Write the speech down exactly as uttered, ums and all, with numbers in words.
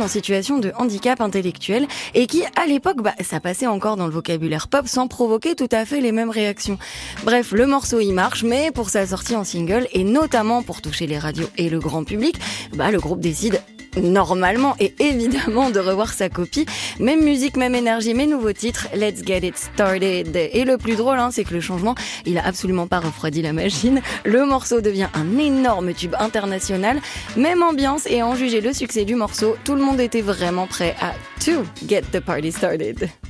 situation de handicap intellectuel et qui, à l'époque, bah, ça passait encore dans le vocabulaire pop sans provoquer tout à fait les mêmes réactions. Bref, le morceau y marche, mais pour sa sortie en single et notamment pour toucher les radios et le grand public, bah, le groupe décide normalement et évidemment de revoir sa copie. Même musique, même énergie, mais nouveaux titres. Let's get it started. Et le plus drôle, hein, c'est que le changement, il a absolument pas refroidi la machine. Le morceau devient un énorme tube international. Même ambiance, et à en juger le succès du morceau, tout le monde était vraiment prêt à to get the party started.